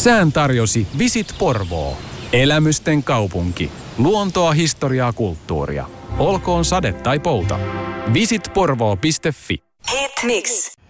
Sään tarjosi Visit Porvoo. Elämysten kaupunki. Luontoa, historiaa, kulttuuria. Olkoon sade tai pouta. Visitporvoo.fi. Hit Mix.